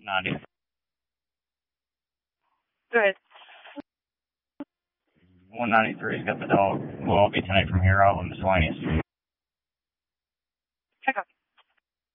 90. Good. 193's got the dog. Well, I'll be tonight from here out on miscellaneous.